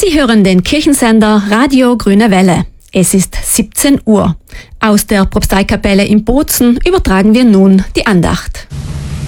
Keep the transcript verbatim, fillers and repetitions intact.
Sie hören den Kirchensender Radio Grüne Welle. Es ist siebzehn Uhr. Aus der Propsteikapelle in Bozen übertragen wir nun die Andacht.